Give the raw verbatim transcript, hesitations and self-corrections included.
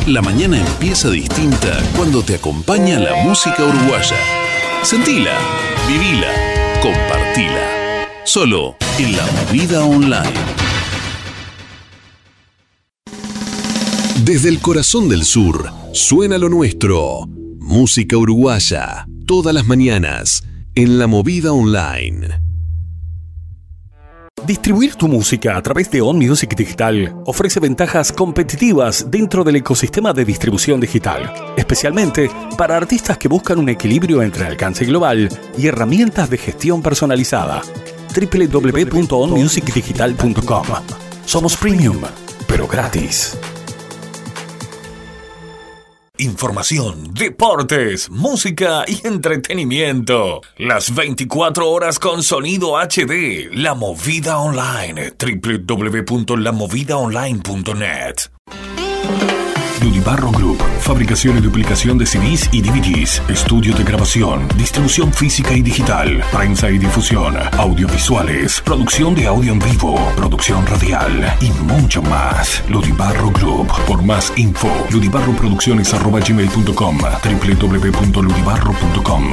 La mañana empieza distinta cuando te acompaña la música uruguaya. Sentila, vivila, compartila. Solo en La Movida Online. Desde el corazón del sur, suena lo nuestro. Música uruguaya, todas las mañanas, en La Movida Online. Distribuir tu música a través de On Music Digital ofrece ventajas competitivas dentro del ecosistema de distribución digital, especialmente para artistas que buscan un equilibrio entre alcance global y herramientas de gestión personalizada. doble u doble u doble u punto on music digital punto com. Somos premium, pero gratis. Información, deportes, música y entretenimiento. Las veinticuatro horas con sonido H D. La Movida Online. doble u doble u doble u punto la movida online punto net. Ludibarro Group. Fabricación y duplicación de C Ds y D V Ds. Estudio de grabación. Distribución física y digital. Prensa y difusión. Audiovisuales. Producción de audio en vivo. Producción radial. Y mucho más. Ludibarro Group. Por más info. ludibarroproducciones arroba gmail punto com. doble u doble u doble u punto ludibarro punto com.